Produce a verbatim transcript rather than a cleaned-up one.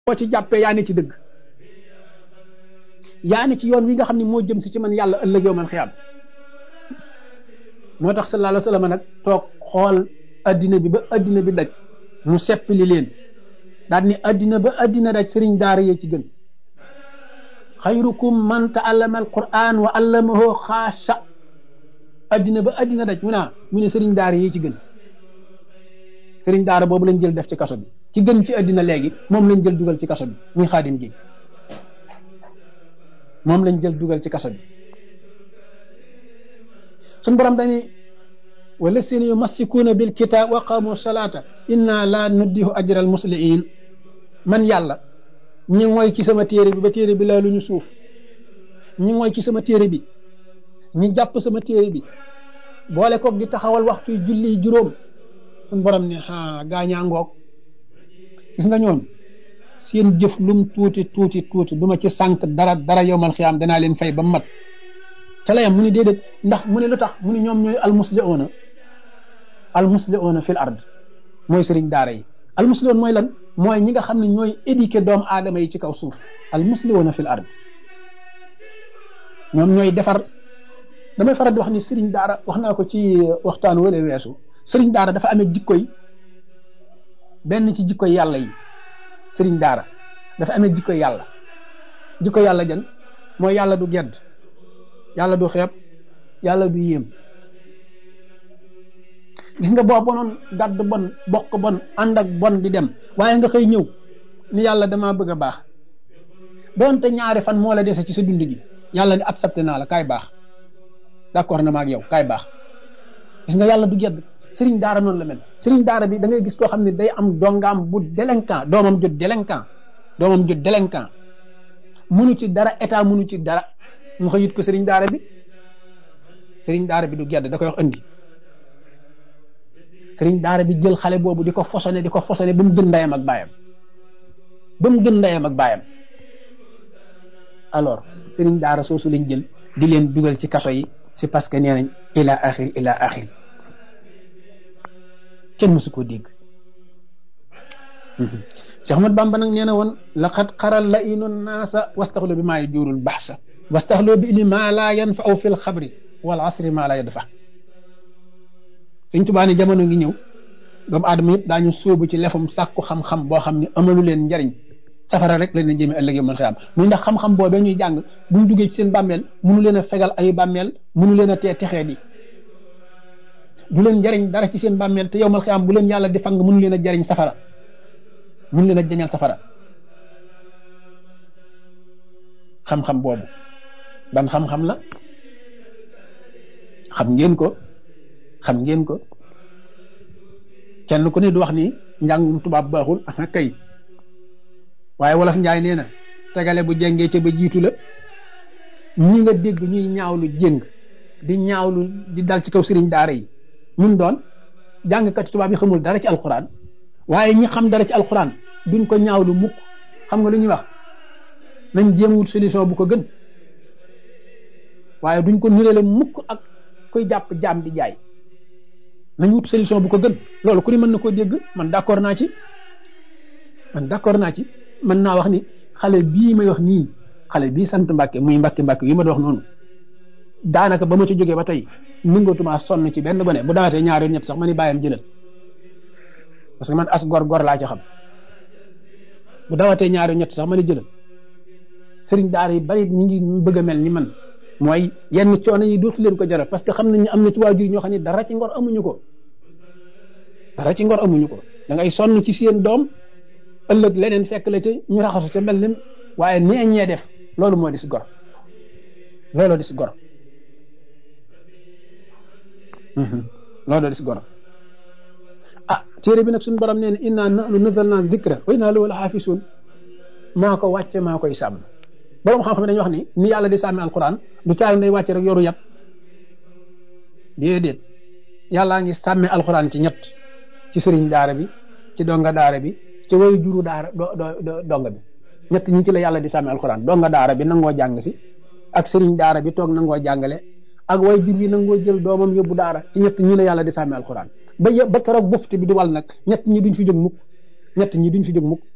boo ci jàppee yaa ne ci dëgg yaa ne ci yoon wi nga xam ne moo jëm si ci man yàlla ëllëg yow man xiyaam moo tax sallallahu alayhi wa sallam nag toog xool addina bi ba addina bi daj mu seppali leen daal ni addina ba addina daj sëriñ daara yee ci gën xayrukum man ta'allama alquran wa allamahu xaasa addina ba addina daj mu naa mu ne sëriñ daara yee ci gën sëriñ daara boobu lañ jël def ci kaso bi ci gën ci addina léegi moom lañ jël dugal ci kaso bi muy xaadim gi moom lañ jël dugal ci kaso bi suñ borom dañi wallasina yumassikuuna bil kitaab wa aqaamu salaata inna la nuddihu ajral musliin man yàlla ñi mooy ci sama téere bi ba téere bi laa lu ñu suuf ñi mooy ci sama téere bi ñi jàpp sama téere bi boole koog di taxawal waxtu julli juróom suñ borom ne ah gaañaa ngoog gis nga ñoom seen jëf lum tuuti tuuti tuuti du ma ci sànq dara dara yowmal xiyaam danaa leen fay ba mat ca la yam mu ne déedéet ndax mu ne lu tax mu ne ñoom ñooy almusliuuna almusliuuna fil ard mooy sëriñ daara yi almusliuun mooy lan mooy ñi nga xam ne ñooy éduquer doomu aadama yi ci kaw suuf almusliuuna fil ard ñoom ñooy defar damay faral di wax ni sëriñ daara wax naa ko ci waxtaan wala weesu sëriñ daara dafa amee jikkoy benn ci jikkoy yàlla yi sëriñ daara dafa amee jikkoy yàlla jikko yàlla jan mooy yàlla du gedd yàlla du xeeb yàlla du yéem gis nga boo bonoon gàdd bon bokk bon ànd ak bon di dem waaye nga xëy ñëw ni yàlla damaa bëgg a baax doonte ñaari fan moo la dese ci sa dund gi yàlla ni accepté naa la kaay baax d'accord na ma ak yow kaay baax gis nga yàlla du gedd sëriñ daara noonu la mel sëriñ daara bi da ngay gis koo xam ne day am dongaam bu délinquant doomam jot délinquant doomam jot délinquant munu ci dara état munu ci dara mu xëyit ko sëriñ daara bi sëriñ daara bi du gedd da koy wax andi sëriñ daara bi jël xale boobu di ko fosone di ko fosone ba mu gën ndeyam ak baayam ba mu gën ndeyam ak baayam alors sëriñ daara soosu lañ jël di leen dugal ci kaso yi c'est parce que nee nañ ila axir ila axir kenn mësu koo dégg Cheikh Ahmad Bamba nag nee na woon laqad xaral la inu naasa wastaxlo bi maa yajurul baxsa wastaxlo bi ilmi maa laa yanfa'u fil xabri wal asri maa laa yadfa Sëñ Tuubaa ni jamono ngi ñëw doomu aadama yëpp daañu sóobu ci lefum sàkku xam-xam boo xam ne amalu leen njariñ safara rek la leen jëmee ëllëg yow mën xëy am muy ndax xam-xam boobee ñuy jàng buñ duggee ci seen bàmmeel mënu leen a fegal ay bàmmeel mënu leen a tee texee di du leen jariñ dara ci seen bàmmeel te yow mal xiyaam bu leen yàlla di fang mënu leen a jariñ safara mënu leen a jañal safara xam-xam boobu ban xam-xam la xam ngeen ko xam ngeen ko kenn ku ne du wax ni njàngum tubaab baaxul ah kay waaye wolof njaay nee na tegale bu jengee ca ba jiitu la ñi nga dégg ñuy ñaawlu jéng di ñaawlu di dal ci kaw sëriñ daara yi ñun doon jàngkat tubaab yi xamul dara ci alxuraan waaye ñi xam dara ci alxuraan duñ ko ñaawlu mukk xam nga lu ñuy wax nañ jéem wut solution bu ko gën waaye duñ ko nirale mukk ak koy jàpp jaam di jaay nañ wut solution bu ko gën loolu ku ne mën na koo dégg man d'accord naa ci man d'accord naa ci mën naa wax ni xale bii may wax nii xale bii sant Mbàkke muy Mbàkke Mbàkke yi ma doon wax noonu daanaka ba ma ci jógee ba tey nangatumaa sonn ci benn ba ne bu dawatee ñaari ñett sax ma ni bàyyam jëlal parce que man as gor gor laa ci xam bu dawatee ñaari ñett sax ma ni jëlal sëriñ daara yi bari ñi ngi bëgg a mel ni man mooy yenn coono yi dootu leen ko jaral parce que xam nañ ne am na ci waajur ñoo xam ne dara ci ngor amuñu ko dara ci ngor amuñu ko da ngay sonn ci seen doom ëllëg leneen fekk la ca ñu raxasu ca mel ni waaye nee ñee def loolu moo di si gor looloo di si gor looloo di si gor ah téere bi nag suñu borom nee na inna nahnu nazzalna dhikra wa inna lahu lahafizun maa ko wàcce maa koy sàmm borom xam-xam dañuy wax ni ni yàlla di sàmmi alquran du caay day wàcce rek yoru yat déedéet yàllaa ngi sàmmi alquran ci ñett ci sëriñ daara bi ci donga daara bi ci wayu juru daara do donga bi ñett ñi ci la yàlla di sàmmi alquran donga daara bi nangoo jàng si ak sëriñ daara bi toog nangoo jàngale ak way jur bi nangoo jël doomam yóbbu daara ci ñett ñi la yàlla di sàmmi alquran ba ba keroog bufti bi di wal nag ñett ñi duñ fi jóg mukk ñett ñi duñ fi jóg mukk